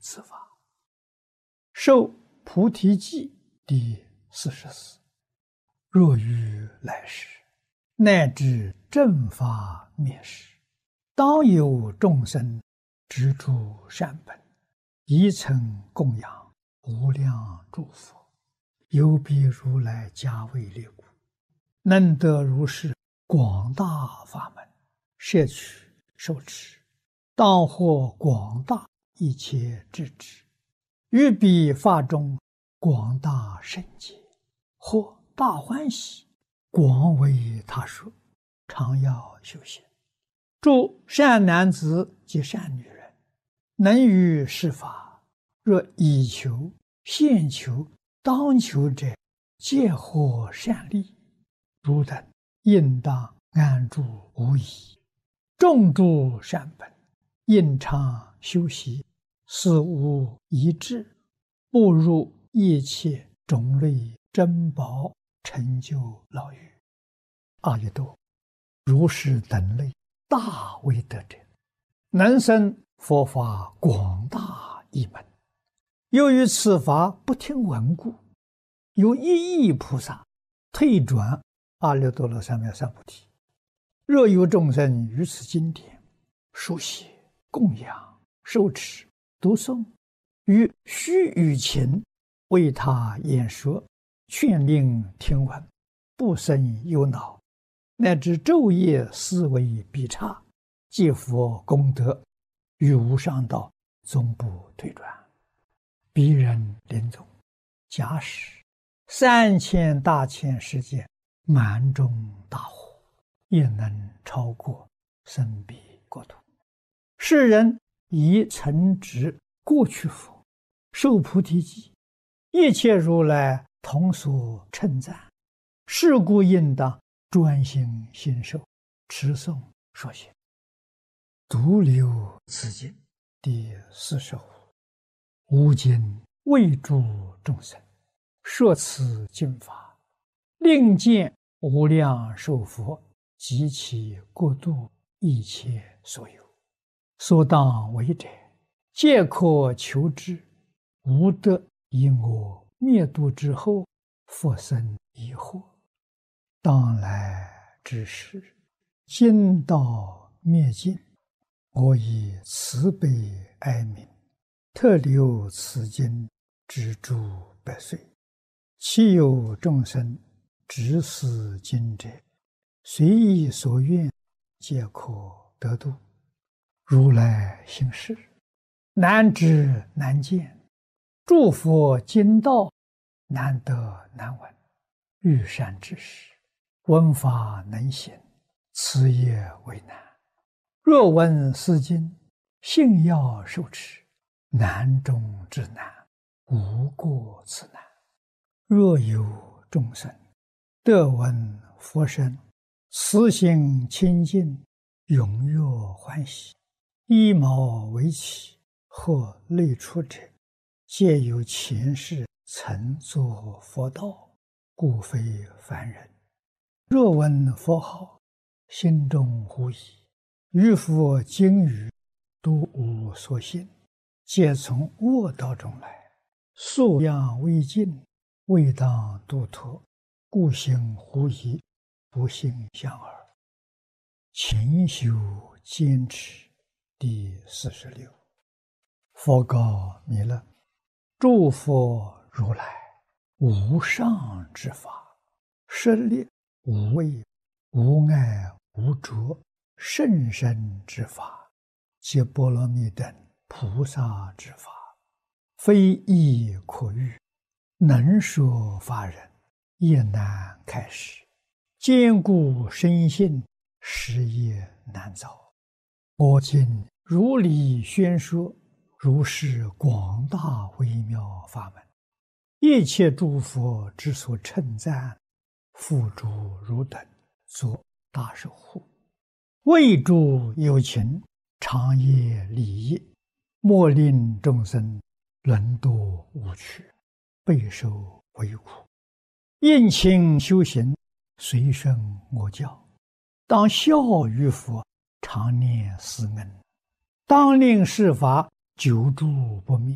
此法。受菩提记第44。若于来世，乃至正法灭世，当有众生执诸善本，宜曾供养无量诸佛，有彼如来加为列故，能得如是广大法门，摄取受持，当获广大一切智智，于彼法中广大圣解，或大欢喜，广为他说，常要修行。诸善男子及善女人，能于是法，若以求、现求、当求者，皆获善利。汝等应当安住无疑，种诸善本，应常修习，死无遗志，步入一切种类珍宝，成就牢狱。阿逸多，如是等类大威德者，能生佛法广大一门。由于此法不听闻故，有一亿菩萨退转阿耨多罗三藐三菩提。若有众生于此经典书写、供养、受持、读诵，于须臾前为他演说，劝令听闻，不生忧恼，乃至昼夜思维必差，皆佛功德，于无上道终不退转。彼人临终，假使3000大千世界满中大火，也能超过生彼国土。世人以曾植过去佛，受菩提记，一切如来同所称赞，是故应当专心信受，持诵说写。独留此经第45。吾今为诸众生说此经法，令见无量寿佛及其国度一切所有，所当为者，皆可求之，无得因我灭度之后复生疑惑。当来之时，今道灭尽，我以慈悲哀悯，特留此经之诸百岁。其有众生执此经者，随意所愿，皆可得度。如来行事，难知难见，诸佛经道难得难闻。欲善知识，闻法能行，此也为难。若闻是经，信要受持，难中之难，无过此难。若有众生得闻佛声，慈心清净，踊跃欢喜，衣毛为起或类出者，皆有前世曾作佛道，故非凡人。若闻佛号，心中狐疑，于佛经语都无所信，皆从恶道中来，素养未尽，未当度脱，故行狐疑，不信相耳。勤修坚持第46。佛告弥勒：诸佛如来无上之法，舍利无畏、无碍、无着、甚深之法，皆波罗蜜等菩萨之法，非易可喻，能说法人也难开示，坚固深信，实也难造。我今如理宣说，如是广大微妙法门，一切诸佛之所称赞，付诸汝等作大守护，为诸有情，长夜利益，莫令众生沦堕无趣，备受为苦。应勤修行，随顺我教，当效于佛，常念思恩，当令是法久住不灭，